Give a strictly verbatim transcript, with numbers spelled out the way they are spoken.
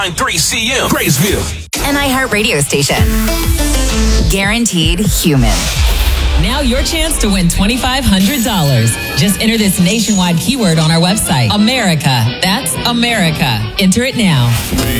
three C M, Graysville. An iHeart radio station. Guaranteed human. Now your chance to win twenty-five hundred dollars. Just enter this nationwide keyword on our website. America. That's America. Enter it now.